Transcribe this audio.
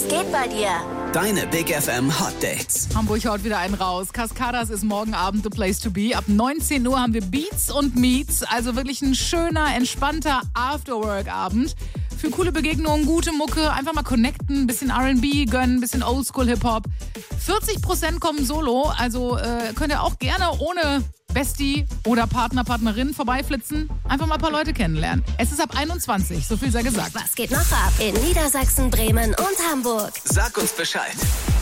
Was geht bei dir? Deine Big FM Hot Dates. Hamburg haut wieder einen raus. Cascadas ist morgen Abend the place to be. Ab 19 Uhr haben wir Beats und Meets. Also wirklich ein schöner, entspannter Afterwork-Abend. Für coole Begegnungen, gute Mucke, einfach mal connecten, ein bisschen R&B gönnen, ein bisschen Oldschool-Hip-Hop. 40% kommen solo, also könnt ihr auch gerne ohne Bestie oder Partner, Partnerin vorbeiflitzen. Einfach mal ein paar Leute kennenlernen. Es ist ab 21, so viel sei gesagt. Was geht noch ab in Niedersachsen, Bremen und Hamburg? Sag uns Bescheid.